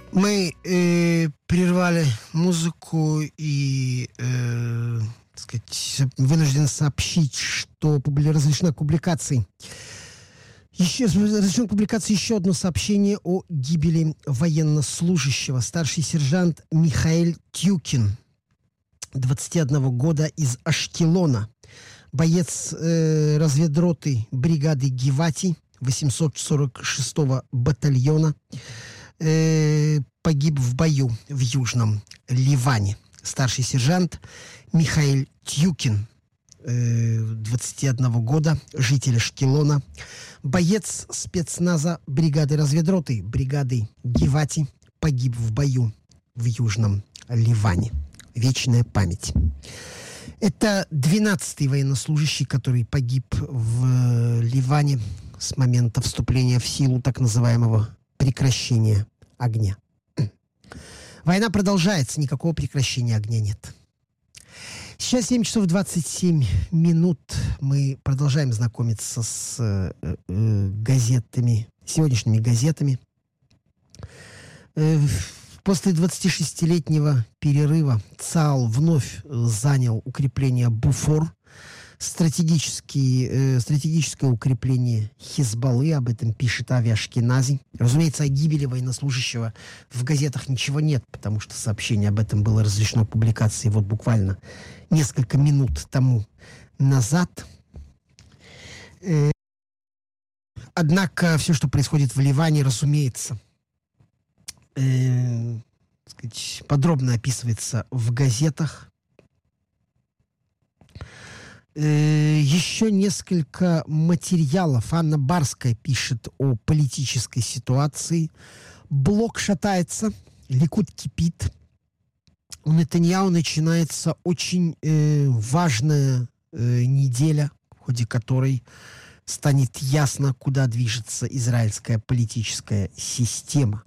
Мы прервали музыку и, так сказать, вынуждены сообщить, что разрешена к публикации. Разрешено к публикации еще одно сообщение о гибели военнослужащего. Старший сержант Михаэль Тюкин, 21 года, из Ашкелона. Боец разведроты бригады Гивати 846-го батальона. Погиб в бою в Южном Ливане. Старший сержант Михаэль Тюкин, 21 года, житель Ашкелона, боец спецназа бригады разведроты бригады Гивати, погиб в бою в Южном Ливане. Вечная память. Это 12-й военнослужащий, который погиб в Ливане с момента вступления в силу так называемого прекращения огня. Война продолжается, никакого прекращения огня нет. Сейчас 7 часов 27 минут. Мы продолжаем знакомиться с газетами, сегодняшними газетами. После 26-летнего перерыва ЦАЛ вновь занял укрепление Буфор, стратегическое укрепление Хизбаллы. Об этом пишет Ави Ашкенази. Разумеется, о гибели военнослужащего в газетах ничего нет, потому что сообщение об этом было разрешено к публикации вот буквально несколько минут тому назад. Однако все, что происходит в Ливане, разумеется, подробно описывается в газетах. Еще несколько материалов. Анна Барская пишет о политической ситуации. Блок шатается, Ликуд кипит. У Нетаньяху начинается очень важная неделя, в ходе которой станет ясно, куда движется израильская политическая система.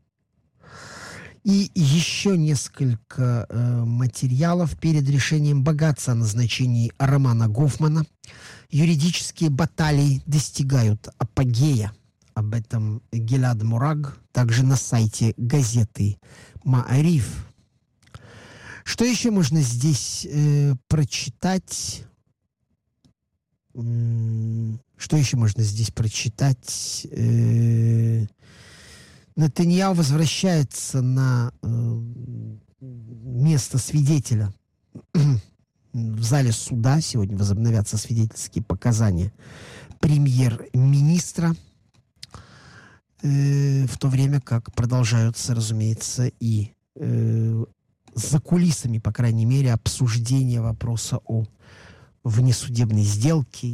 И еще несколько материалов перед решением Багаца о назначении Романа Гофмана. Юридические баталии достигают апогея. Об этом Гелад Мураг, также на сайте газеты Маариф. Что еще можно здесь прочитать? Что еще можно здесь прочитать? Нетаньяху возвращается на место свидетеля в зале суда. Сегодня возобновятся свидетельские показания премьер-министра, в то время как продолжаются, разумеется, и за кулисами, по крайней мере, обсуждение вопроса о внесудебной сделке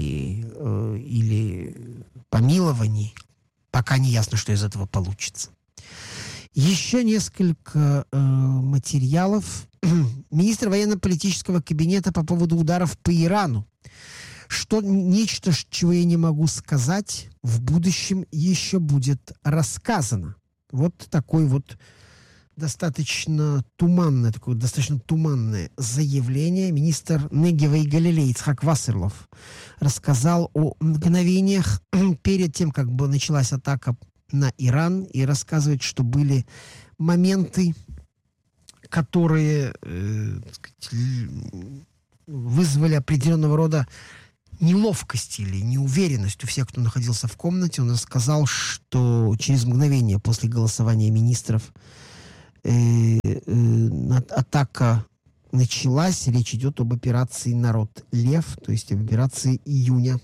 или помиловании. Пока не ясно, что из этого получится. Еще несколько материалов. Министр военно-политического кабинета по поводу ударов по Ирану. Нечто, чего я не могу сказать, в будущем еще будет рассказано. Вот такой вот достаточно туманное заявление. Министр Негева и Галилеи Ицхак Вассерлов рассказал о мгновениях перед тем, как бы началась атака на Иран, и рассказывает, что были моменты, которые вызвали определенного рода неловкость или неуверенность у всех, кто находился в комнате. Он рассказал, что через мгновение после голосования министров атака началась. Речь идет об операции «Народ Лев», то есть об операции июня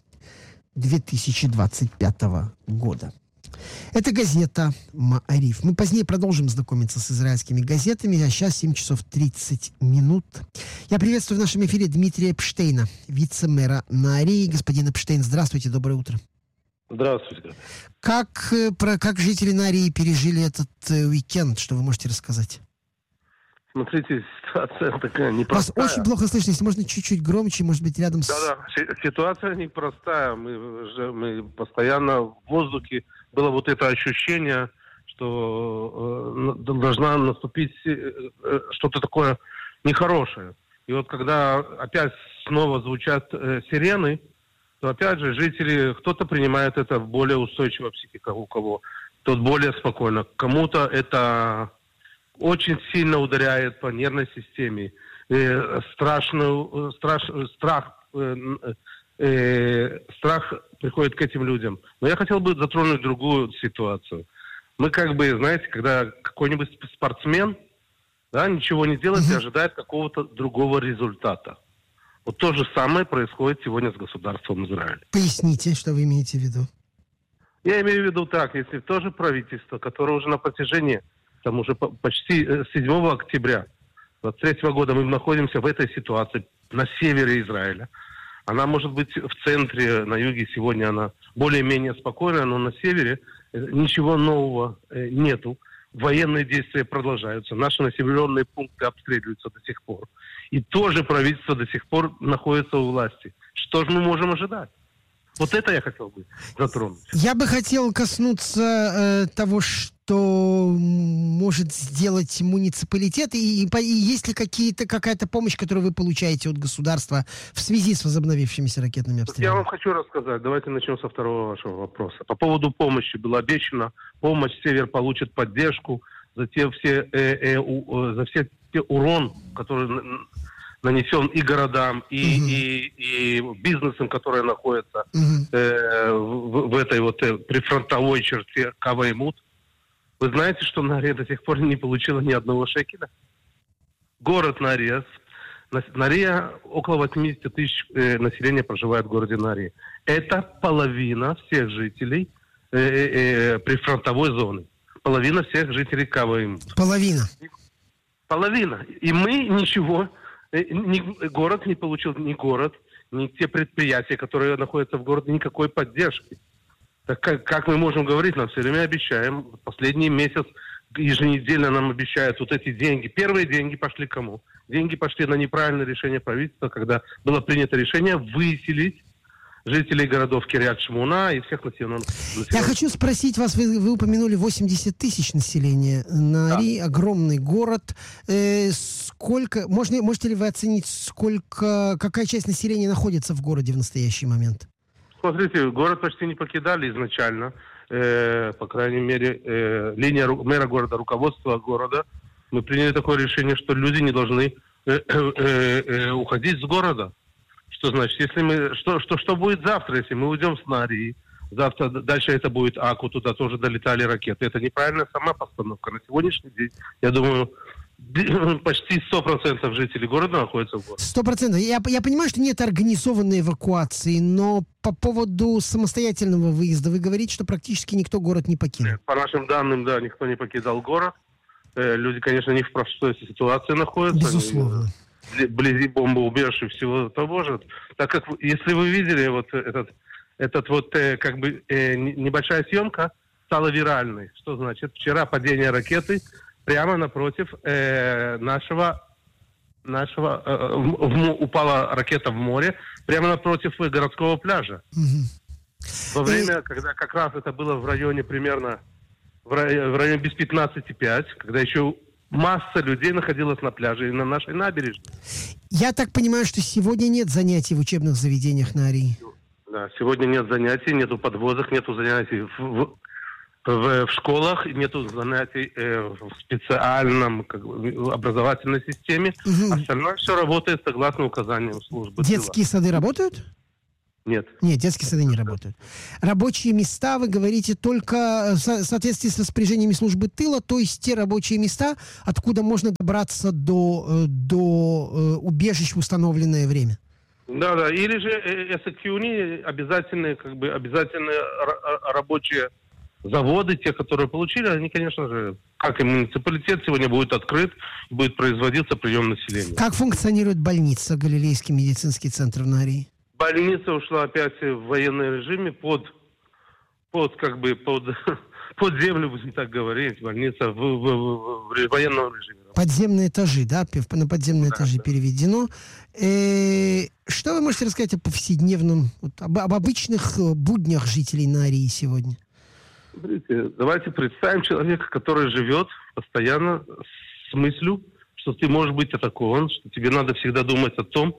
2025 года. Это газета «Маариф». Мы позднее продолжим знакомиться с израильскими газетами, а сейчас 7 часов 30 минут. Я приветствую в нашем эфире Дмитрия Эпштейна, вице-мэра Наарии. Господин Эпштейн, здравствуйте, доброе утро. Здравствуйте. Как жители Наарии пережили этот уикенд? Что вы можете рассказать? Смотрите, ситуация такая непростая. Вас очень плохо слышно. Если можно чуть-чуть громче, может быть, рядом с... Да, ситуация непростая. Мы постоянно в воздухе. Было вот это ощущение, что должна наступить что-то такое нехорошее. И вот когда опять снова звучат сирены, то опять же жители, кто-то принимает это в более устойчивая психика, у кого тот более спокойно. Кому-то это очень сильно ударяет по нервной системе. Страх приходит к этим людям. Но я хотел бы затронуть другую ситуацию. Мы знаете, когда какой-нибудь спортсмен, да, ничего не делает и ожидает какого-то другого результата. Вот то же самое происходит сегодня с государством Израиль. Поясните, что вы имеете в виду? Я имею в виду так, если то же правительство, которое уже на протяжении, там уже почти 7 октября 2023 года мы находимся в этой ситуации на севере Израиля. Она может быть в центре, на юге сегодня она более-менее спокойная, но на севере ничего нового нету. Военные действия продолжаются. Наши населенные пункты обстреливаются до сих пор. И тоже правительство до сих пор находится у власти. Что же мы можем ожидать? Вот это я хотел бы затронуть. Я бы хотел коснуться того, что может сделать муниципалитет, и есть ли какая-то помощь, которую вы получаете от государства в связи с возобновившимися ракетными обстрелами? Я вам хочу рассказать. Давайте начнем со второго вашего вопроса. По поводу помощи. Было обещано, помощь Север получит поддержку за все те урон, который нанесен и городам, и бизнесам, которые находятся в этой прифронтовой черте Кава-Имут. Вы знаете, что Нария до сих пор не получила ни одного шекеля? Город Нария. Нария, около 80 тысяч населения проживает в городе Нария. Это половина всех жителей прифронтовой зоны. Половина всех жителей Кава-Имут. Половина. И мы ничего... город не получил, ни те предприятия, которые находятся в городе, никакой поддержки. Так как мы можем говорить, нам все время обещаем, последний месяц еженедельно нам обещают вот эти деньги. Первые деньги пошли кому? Деньги пошли на неправильное решение правительства, когда было принято решение выселить жителей городов Кирьят-Шмуна и всех населенных. Я хочу спросить вас, вы упомянули 80 тысяч населения. Нари, да. Огромный город. Можете ли вы оценить, какая часть населения находится в городе в настоящий момент? Смотрите, город почти не покидали изначально. По крайней мере, линия мэра города, руководства города. Мы приняли такое решение, что люди не должны уходить с города. Что значит, если мы... Что будет завтра, если мы уйдем с Нарии? Завтра дальше это будет Аку, туда тоже долетали ракеты. Это неправильная сама постановка. На сегодняшний день, я думаю, почти 100% жителей города находятся в городе. 100%. Я понимаю, что нет организованной эвакуации, но по поводу самостоятельного выезда вы говорите, что практически никто город не покинул. По нашим данным, да, никто не покидал город. Люди, конечно, не в простой ситуации находятся. Безусловно. Вблизи бомбоубежища и всего того же. Так как, если вы видели, вот небольшая съемка стала виральной. Что значит? Вчера падение ракеты прямо напротив упала ракета в море, прямо напротив городского пляжа. Во время, когда как раз это было в районе примерно, в районе без 15:05, когда еще масса людей находилась на пляже и на нашей набережной. Я так понимаю, что сегодня нет занятий в учебных заведениях Нарии. Да, сегодня нет занятий, нету подвозок, нету занятий в школах, нету занятий в специальном образовательной системе. Остальное все работает согласно указаниям службы. Детские сады работают? Нет. Нет, детские сады не работают. Рабочие места, вы говорите, только в соответствии с распоряжениями службы тыла, то есть те рабочие места, откуда можно добраться до убежищ в установленное время. Да. Или же СКЮНИ, обязательные рабочие заводы, те, которые получили, они, конечно же, как и муниципалитет, сегодня будет открыт, будет производиться прием населения. Как функционирует больница, Галилейский медицинский центр в Нарии? Больница ушла опять в военном режиме под землю, будем так говорить. Больница в военном режиме. Подземные этажи, да? На подземные этажи переведено. Что вы можете рассказать о повседневном, об обычных буднях жителей Нарии сегодня? Смотрите, давайте представим человека, который живет постоянно с мыслью, что ты можешь быть атакован, что тебе надо всегда думать о том,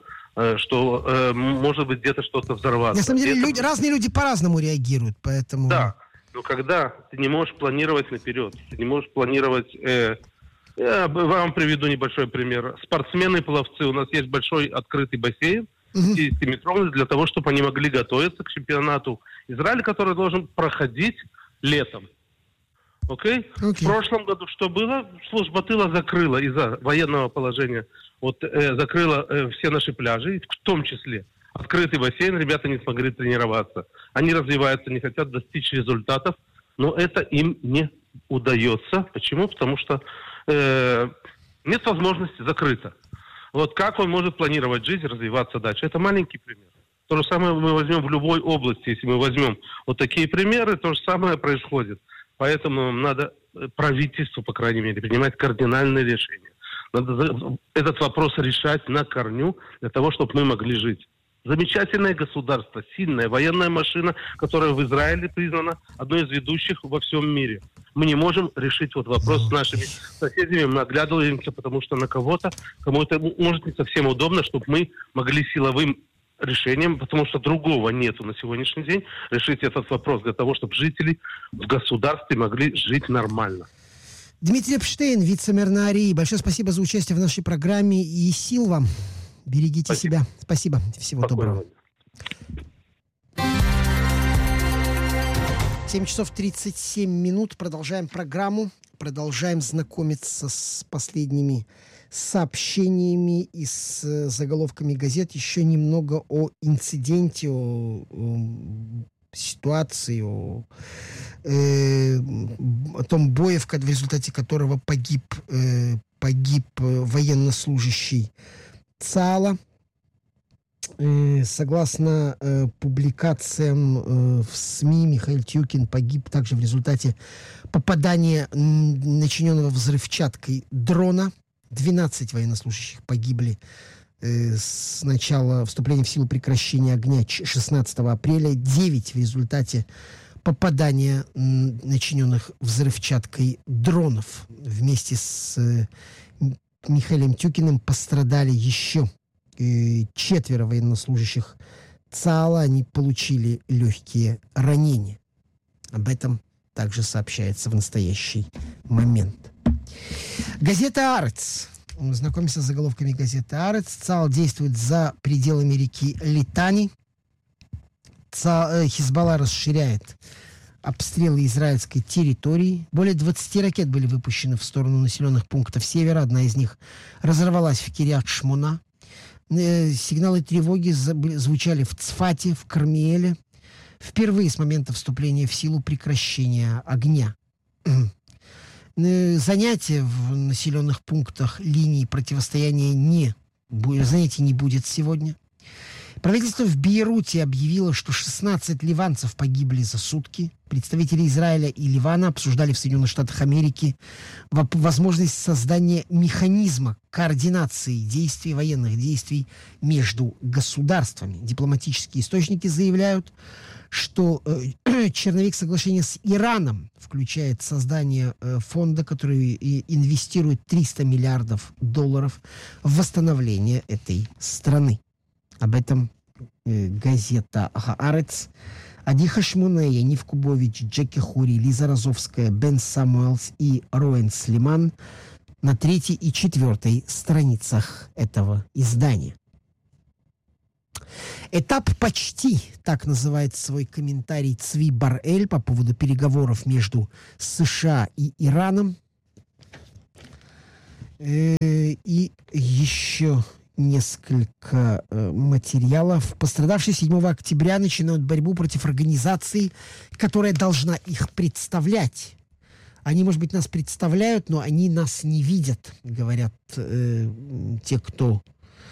что может быть где-то что-то взорваться. На самом деле разные люди по-разному реагируют, поэтому... Да. Но когда ты не можешь планировать наперед, ты не можешь планировать... Я вам приведу небольшой пример. Спортсмены-пловцы, у нас есть большой открытый бассейн, 50-метровый, для того, чтобы они могли готовиться к чемпионату Израиля, который должен проходить летом. Окей? В прошлом году что было? Служба тыла закрыла из-за военного положения. Закрыла все наши пляжи, в том числе открытый бассейн, ребята не смогли тренироваться. Они развиваются, не хотят достичь результатов, но это им не удается. Почему? Потому что нет возможности закрыться. Как он может планировать жизнь, развиваться дальше? Это маленький пример. То же самое мы возьмем в любой области. Если мы возьмем такие примеры, то же самое происходит. Поэтому надо правительству, по крайней мере, принимать кардинальные решения. Надо этот вопрос решать на корню для того, чтобы мы могли жить. Замечательное государство, сильная военная машина, которая в Израиле признана одной из ведущих во всем мире. Мы не можем решить вопрос с нашими соседями, мы оглядываемся, потому что на кому-то это может не совсем удобно, чтобы мы могли силовым решением, потому что другого нету на сегодняшний день, решить этот вопрос для того, чтобы жители в государстве могли жить нормально. Дмитрий Эпштейн, вице-мэр Наарии, большое спасибо за участие в нашей программе и сил вам. Берегите себя. Спасибо. Всего доброго. 7 часов 37 минут. Продолжаем программу. Продолжаем знакомиться с последними сообщениями и с заголовками газет. Еще немного о инциденте, о ситуации, о том бое, в результате которого погиб военнослужащий ЦААЛа. Согласно публикациям в СМИ, Михаил Тюкин погиб также в результате попадания начиненного взрывчаткой дрона. 12 военнослужащих погибли с начала вступления в силу прекращения огня 16 апреля. 9 в результате попадания начиненных взрывчаткой дронов. Вместе с Михаилом Тюкиным пострадали еще 4 военнослужащих ЦААЛа. Они получили легкие ранения. Об этом также сообщается в настоящий момент. Газета «Арец». Знакомимся с заголовками газеты «Арец». ЦААЛ действует за пределами реки Литани. Хизбалла расширяет обстрелы израильской территории. Более 20 ракет были выпущены в сторону населенных пунктов севера. Одна из них разорвалась в Кирьят-Шмона. Сигналы тревоги звучали в Цфате, в Кармиэле. Впервые с момента вступления в силу прекращения огня. Занятия в населенных пунктах линий противостояния занятий не будет сегодня. Правительство в Бейруте объявило, что 16 ливанцев погибли за сутки. Представители Израиля и Ливана обсуждали в Соединенных Штатах Америки возможность создания механизма координации военных действий между государствами. Дипломатические источники заявляют, что черновик соглашения с Ираном включает создание фонда, который инвестирует $300 миллиардов в восстановление этой страны. Об этом газета «Хаарец». Ади Хашмунея, Нив Кубович, Джеки Хури, Лиза Розовская, Бен Самуэлс и Роэн Слиман на 3 и 4 страницах этого издания. «Этап почти», так называет свой комментарий Цви Бар-Эль по поводу переговоров между США и Ираном. И еще несколько материалов. Пострадавшие 7 октября начинают борьбу против организации, которая должна их представлять. Они, может быть, нас представляют, но они нас не видят, говорят те, кто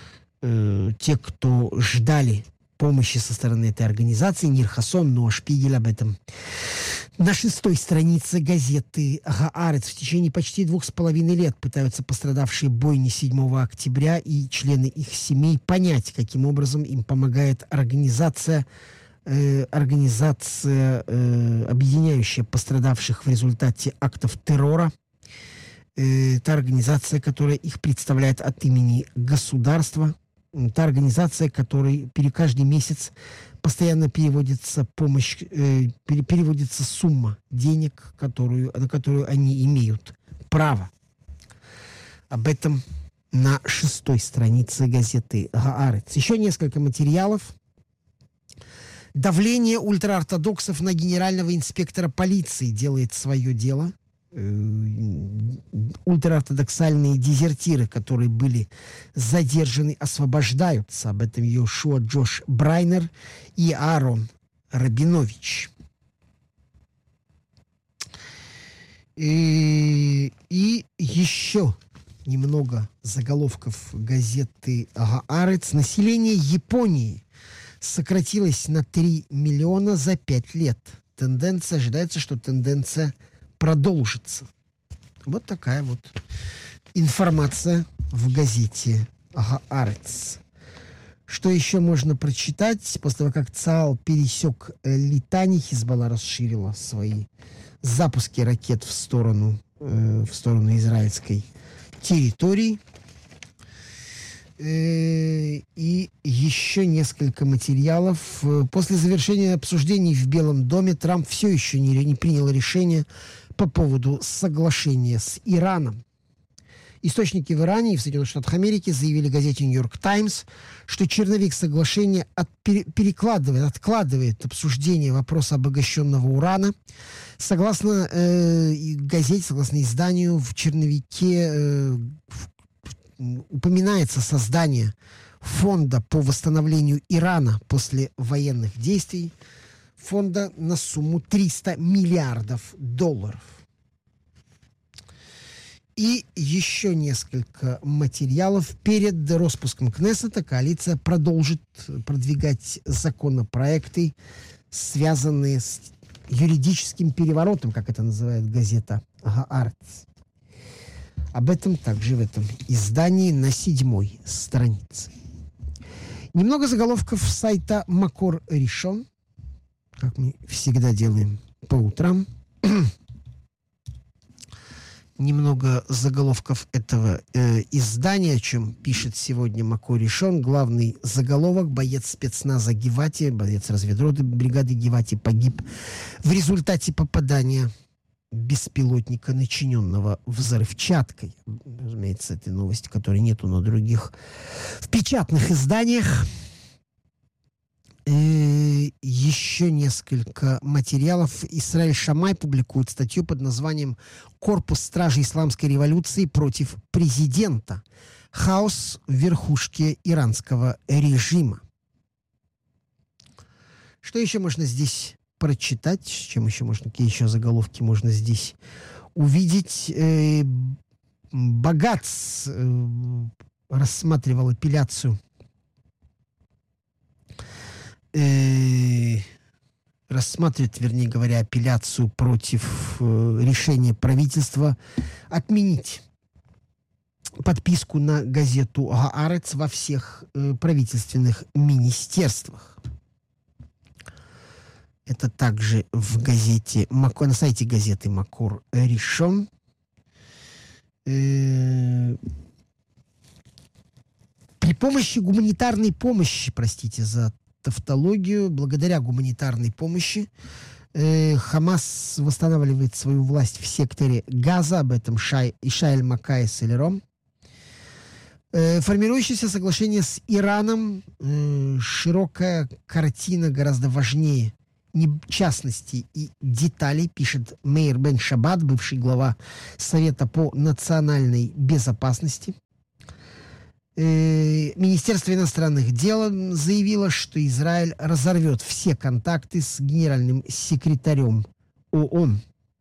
ждали помощи со стороны этой организации. Нир Хасон, но Шпигель об этом на 6 странице газеты «Хаарец». В течение почти 2,5 лет пытаются пострадавшие бойни 7 октября и члены их семей понять, каким образом им помогает организация, объединяющая пострадавших в результате актов террора. Та организация, которая их представляет от имени государства. Та организация, которая каждый месяц постоянно переводится помощь, переводится сумма денег, на которую они имеют право. Об этом на 6-й странице газеты «Гаарец». Еще несколько материалов. Давление ультраортодоксов на генерального инспектора полиции делает свое дело. Ультраортодоксальные дезертиры, которые были задержаны, освобождаются. Об этом Йошуа Джош Брайнер и Аарон Рабинович. И еще немного заголовков газеты «Гаарец». Население Японии сократилось на 3 миллиона за 5 лет. Ожидается, что тенденция продолжится. Вот такая вот информация в газете «Гаарец». Что еще можно прочитать? После того, как ЦАО пересек Литани, Хизбалла расширила свои запуски ракет в сторону израильской территории. И еще несколько материалов. После завершения обсуждений в Белом доме Трамп все еще не принял решение по поводу соглашения с Ираном. Источники в Иране и в Соединенных Штатах Америки заявили газете «Нью-Йорк Таймс», что черновик соглашения откладывает обсуждение вопроса обогащенного урана. Согласно газете, согласно изданию, в черновике упоминается создание фонда по восстановлению Ирана после военных действий, фонда на сумму $300 миллиардов. И еще несколько материалов. Перед распуском Кнессета коалиция продолжит продвигать законопроекты, связанные с юридическим переворотом, как это называет газета «Гаарец». Об этом также в этом издании на 7-й странице. Немного заголовков сайта Макор Ришон, как мы всегда делаем по утрам. Немного заголовков этого издания, о чем пишет сегодня Макор Ришон. Главный заголовок: боец спецназа Гивати, боец разведроты бригады Гивати погиб в результате попадания беспилотника, начиненного взрывчаткой. Разумеется, это новость, которой нету на других в печатных изданиях. Еще несколько материалов. Исраэль Шамай публикует статью под названием «Корпус стражей исламской революции против президента. Хаос в верхушке иранского режима». Что еще можно здесь прочитать? Чем еще можно, какие еще заголовки можно здесь увидеть? Багац рассматривал апелляцию апелляцию против решения правительства отменить подписку на газету «Гаарец» во всех правительственных министерствах. Это также в газете, на сайте газеты Макор Ришон. При помощи гуманитарной помощи, простите за тавтологию, благодаря гуманитарной помощи Хамас восстанавливает свою власть в секторе Газа. Об этом Ишаэль Макай Селером. Формирующееся соглашение с Ираном, широкая картина гораздо важнее частностей и деталей, пишет Мейр Бен Шаббат, бывший глава Совета по национальной безопасности. Министерство иностранных дел заявило, что Израиль разорвет все контакты с генеральным секретарем ООН.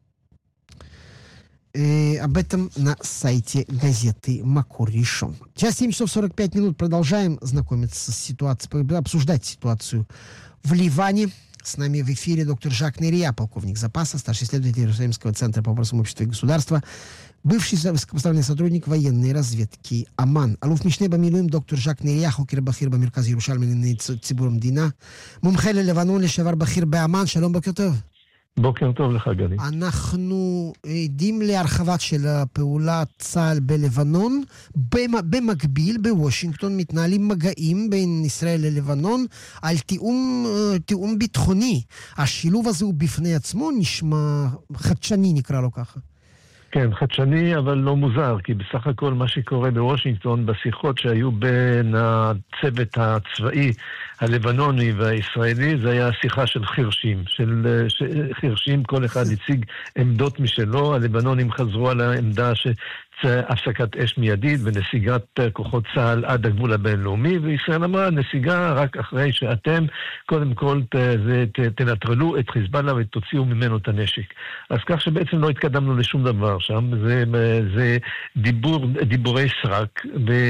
Об этом на сайте газеты Макор Ришон. Сейчас 7 часов 45 минут. Продолжаем знакомиться с ситуацией, обсуждать ситуацию в Ливане. С нами в эфире доктор Жак Нерия, полковник запаса, старший исследователь Иерусалимского центра по вопросам общества и государства, бывший высокопоставленный сотрудник военной разведки АМАН. Алуф Мишне Бамилуим доктор Жак Нерия, хокер бахир במרכז ירושלים לענייני ציבור המדינה, מומחה ללבנון, לשעבר בכיר באמ"ן. שלום, בוקר טוב. בוקר טוב לך, גלי. אנחנו עדים להרחבת של פעולת צה"ל בלבנון. במקביל, בוושינגטון מתנהלים מגעים בין ישראל ללבנון על תיאום ביטחוני. השילוב הזה הוא בפני עצמו נשמע חדשני, נקרא לו ככה. כן, חדשני, אבל לא מוזר, כי בסך הכל מה שקורה בוושינגטון, בשיחות שהיו בין הצוות הצבאי הלבנוני והישראלי, זה היה שיחה של חירשים. חירשים, כל אחד הציג עמדות משלו, הלבנונים חזרו על העמדה הפסקת אש מיידית ונסיגת כוחות צה"ל עד הגבול הבינלאומי, וישראל אמרה, נסיגה רק אחרי שאתם קודם כל תנטרלו את חיזבאללה ותוציאו ממנו את הנשק. אז כך שבעצם לא התקדמנו לשום דבר שם, זה דיבורי סרק,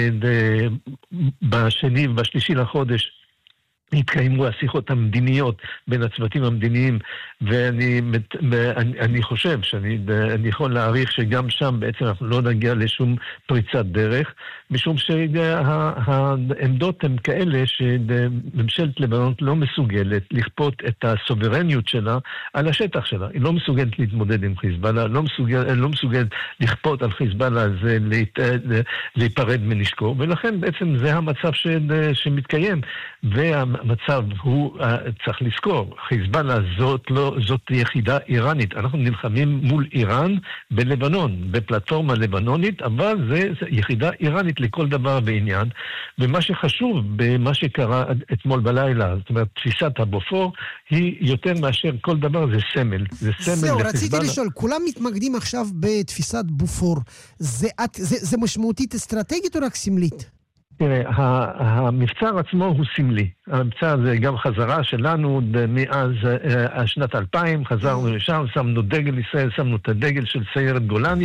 בשני ובשלישי לחודש התקיימו השיחות המדיניות בין הצוותים המדיניים, ואני חושב שאני יכול להעריך שגם שם בעצם אנחנו לא נגיע לשום פריצת דרך, משום שהעמדות הן כאלה שממשלת לבנון לא מסוגלת לכפות את הסוברניות שלה על השטח שלה. היא לא מסוגלת להתמודד עם חיזבאללה, לא מסוגלת לכפות על חיזבאללה הזה להיפרד מנשקו, ולכן בעצם זה המצב שמתקיים, המצב הוא, צריך לזכור, חיזבאללה זאת יחידה איראנית. אנחנו נלחמים מול איראן בלבנון, בפלטפורמה לבנונית, אבל זה יחידה איראנית לכל דבר בעניין. ומה שחשוב במה שקרה אתמול בלילה, זאת אומרת, תפיסת הבופור, היא יותר מאשר כל דבר, זה סמל. זה סמל זהו, לחיזבאללה. רציתי לשאול, כולם מתמקדים עכשיו בתפיסת בופור. זה משמעותית אסטרטגית או רק סמלית? תראה, המבצר עצמו הוא סמלי. המבצע זה גם חזרה שלנו מאז שנת 2000, חזרנו לשם, שמנו דגל ישראל, שמנו את הדגל של סיירת גולני,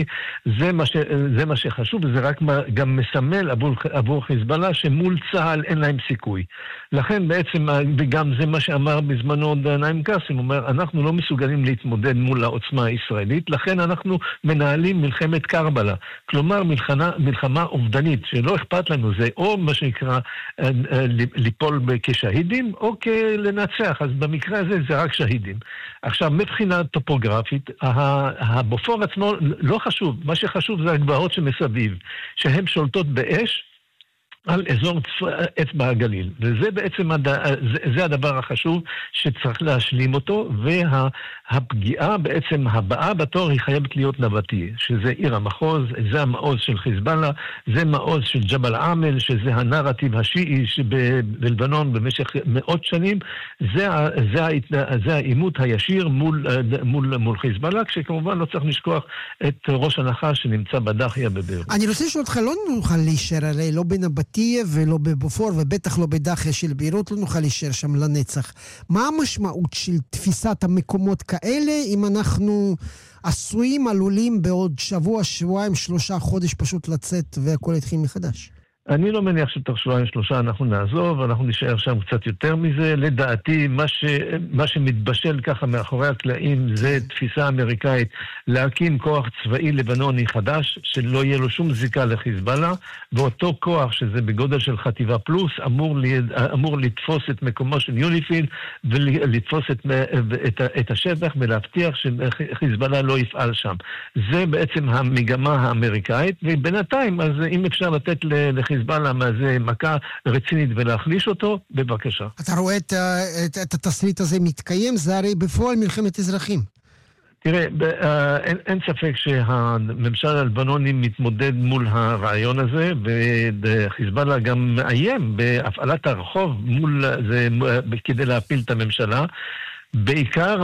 זה מה שחשוב, וזה רק גם מסמל עבור חיזבאללה שמול צה"ל אין להם סיכוי. לכן בעצם, וגם זה מה שאמר בזמנו נעים קאסם, אומר, אנחנו לא מסוגלים להתמודד מול העוצמה הישראלית, לכן אנחנו מנהלים מלחמת קרבלה, כלומר מלחמה אובדנית, שלא אכפת לנו, זה או מה שנקרא ליפול כשהידים, או כלנצח. אז במקרה הזה זה רק שהידים. עכשיו, מבחינה טופוגרפית, הבופור עצמו לא חשוב. מה שחשוב זה הגבעות שמסביב, שהן שולטות באש, על אזור אצבע הגליל. וזה בעצם, זה הדבר החשוב שצריך להשלים אותו, והפגיעה בעצם הבאה בתור היא חייבת להיות נבטי, שזה עיר המחוז, זה המעוז של חיזבאללה, זה מעוז של ג'בל עמל, שזה הנרטיב השיעי שבלבנון במשך מאות שנים, זה העימות הישיר מול חיזבאללה, כשכמובן לא צריך לשכוח את ראש הנחש שנמצא בדחיה בביירות. אני רוצה לשאול אותך, לא נוכל להישאר הרי, לא בנבטי ולא בבופור, ובטח לא בדחיה של ביירות, לא נוכל להישאר שם לנצח. מה המשמעות של תפיסת המקומות כאלה, אם אנחנו עלולים בעוד שבוע, שבועיים, 3 חודש פשוט לצאת והכל יתחיל מחדש? אני לא מניח שתוך 2-3 אנחנו נעזוב, אנחנו נשאר שם קצת יותר מזה. לדעתי, מה שמתבשל ככה מאחורי הקלעים זה תפיסה אמריקאית להקים כוח צבאי לבנוני חדש, שלא יהיה לו שום זיקה לחיזבאללה, ואותו כוח שזה בגודל של חטיבה פלוס, אמור לתפוס את מקומו של יוניפיל, ולתפוס את השטח ולהבטיח שחיזבאללה לא יפעל שם. זה בעצם המגמה האמריקאית, ובינתיים, אז אם אפשר לתת חיזבאללה זה מכה רצינית ולהחליש אותו, בבקשה. אתה רואה את התסריט הזה מתקיים, זה הרי בפועל מלחמת אזרחים. תראה, אין ספק שהממשל הלבנוני מתמודד מול הרעיון הזה, וחיזבאללה גם מאיים בהפעלת הרחוב כדי להפיל את הממשלה, בעיקר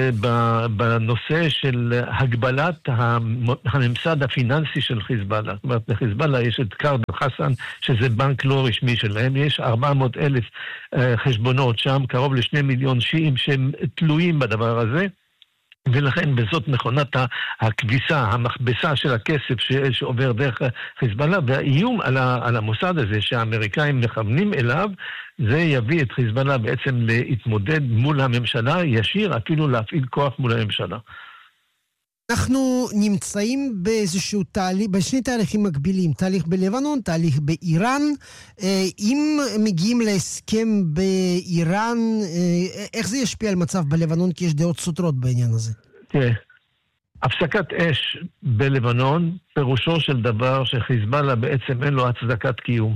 בנושא של הגבלת הממסד הפיננסי של חיזבאללה. זאת אומרת, לחיזבאללה יש את קארד אל-חסן, שזה בנק לא רשמי שלהם, יש 400,000 חשבונות שם, קרוב ל2 מיליון שיעים שהם תלויים בדבר הזה, ולכן בזאת מכונת הכביסה, המכבסה של הכסף שעובר דרך חיזבאללה, והאיום על המוסד הזה שהאמריקאים מכוונים אליו, זה יביא את חיזבאללה בעצם להתמודד מול הממשלה ישיר, אפילו להפעיל כוח מול הממשלה. אנחנו נמצאים באיזשהו תהליך, בשני תהליכים מקבילים, תהליך בלבנון, תהליך באיראן. אם מגיעים להסכם באיראן, איך זה ישפיע על מצב בלבנון? כי יש דעות סותרות בעניין הזה. תראה, הפסקת אש בלבנון, פירושו של דבר שחיזבאללה בעצם אין לו הצדקת קיום.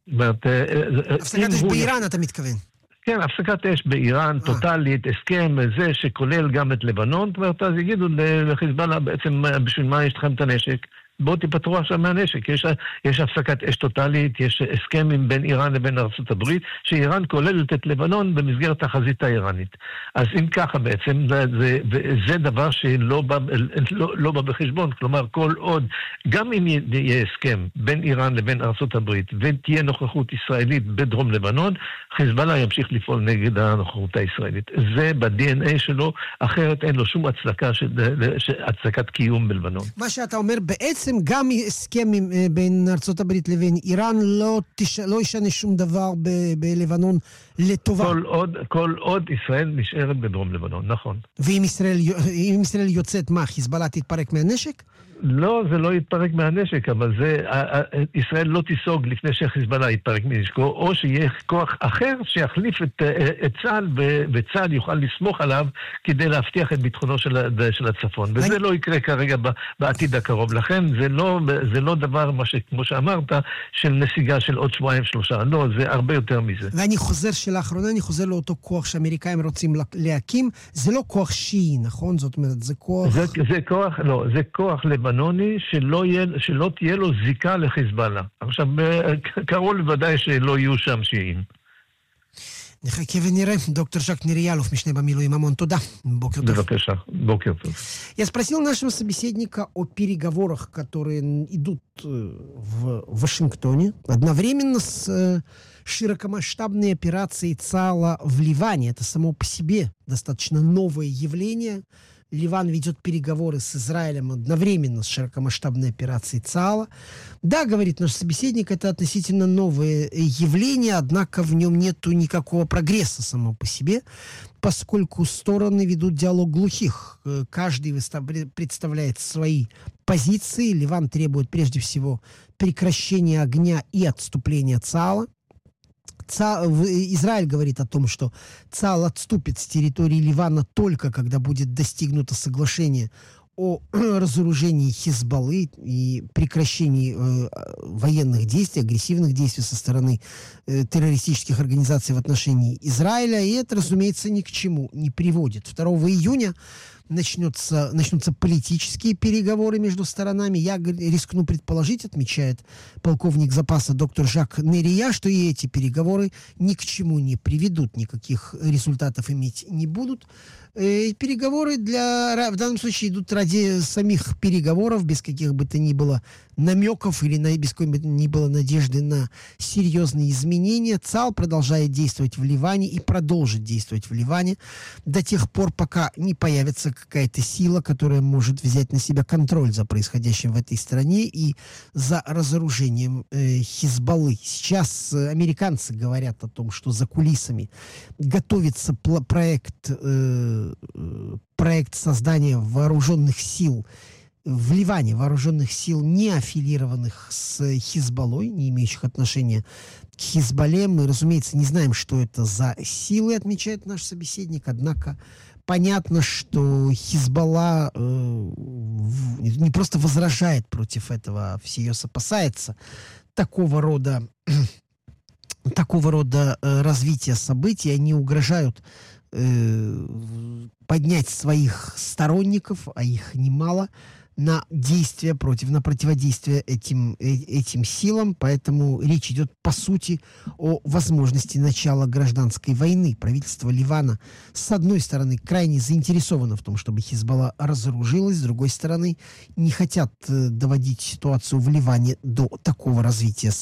הפסקת אש באיראן אתה מתכוון? כן, הפסקת אש באיראן, טוטלית, הסכם זה שכולל גם את לבנון, זאת אומרת, אז יגידו לחיזבאללה בעצם בשביל מה יש לכם את הנשק? בואו תיפטרו עכשיו מהנשק. יש הפסקת אש טוטלית, יש הסכם בין איראן לבין ארצות הברית, שאיראן כוללת את לבנון במסגרת החזית האיראנית. אז אם ככה בעצם, זה דבר שלא בא בחשבון, כלומר כל עוד, גם אם יהיה הסכם בין איראן לבין ארצות הברית, ותהיה נוכחות ישראלית בדרום לבנון, חיזבאללה ימשיך לפעול נגד הנוכחות הישראלית. זה ב-DNA שלו, אחרת אין לו שום הצדקת קיום בלבנון. מה שאתה אומר בעצם, גם הסכם בין ארצות הברית לבין איראן לא ישנה שום דבר בלבנון לטובה. כל עוד ישראל נשארת בדרום לבנון, נכון. ואם ישראל יוצאת, מה, חיזבאללה תתפרק מהנשק? לא, זה לא יתפרק מהנשק, אבל ישראל לא תיסוג לפני שחיזבאללה יתפרק מנשקו, או שיהיה כוח אחר שיחליף את צה"ל, וצה"ל יוכל לסמוך עליו כדי להבטיח את ביטחונו של הצפון. וזה לא יקרה כרגע בעתיד הקרוב. לכן זה לא דבר, כמו שאמרת, של נסיגה של עוד 2-3. לא, זה הרבה יותר מזה. ואני חוזר לאותו כוח שהאמריקאים רוצים להקים. זה לא כוח שיעי, נכון? זאת אומרת, זה כוח... זה כוח לבנוני שלא תהיה לו זיקה לחיזבאללה. עכשיו, קרוב לוודאי שלא יהיו שם שיעים. נחכה ונראה. Доктор Жак Нериялов, משנה במילואים, המון туда. Бокер טוב. בבקשה, בוקר טוב. Я спросил нашего собеседника о переговорах, которые идут в Вашингтоне, одновременно с широкомасштабной операцией ЦАЛа в Ливане. Это само по себе достаточно новое явление. Ливан ведет переговоры с Израилем одновременно с широкомасштабной операцией ЦАЛа. Да, говорит наш собеседник, это относительно новое явление, однако в нем нету никакого прогресса само по себе, поскольку стороны ведут диалог глухих. Каждый представляет свои позиции. Ливан требует прежде всего прекращения огня и отступления ЦАЛа. Израиль говорит о том, что ЦАЛ отступит с территории Ливана только когда будет достигнуто соглашение о разоружении Хизбаллы и прекращении военных действий, агрессивных действий со стороны террористических организаций в отношении Израиля. И это, разумеется, ни к чему не приводит. 2 июня начнутся политические переговоры между сторонами. Я рискну предположить, отмечает полковник запаса доктор Жак Нерия, что и эти переговоры ни к чему не приведут, никаких результатов иметь не будут. Переговоры в данном случае идут ради самих переговоров, без каких бы то ни было намеков или без какой бы то ни было надежды на серьезные изменения. ЦАЛ продолжает действовать в Ливане и продолжит действовать в Ливане до тех пор, пока не появится какая-то сила, которая может взять на себя контроль за происходящим в этой стране и за разоружением Хизбаллы. Сейчас американцы говорят о том, что за кулисами готовится проект создания вооруженных сил в Ливане, вооруженных сил, не аффилированных с Хизбаллой, не имеющих отношения к Хизбалле. Мы, разумеется, не знаем, что это за силы, отмечает наш собеседник, однако понятно, что Хизбалла не просто возражает против этого, а всерьез опасается такого рода развития событий. Они угрожают поднять своих сторонников, а их немало, на противодействие этим силам. Поэтому речь идет, по сути, о возможности начала гражданской войны. Правительство Ливана, с одной стороны, крайне заинтересовано в том, чтобы Хизбалла разоружилась, с другой стороны, не хотят доводить ситуацию в Ливане до такого развития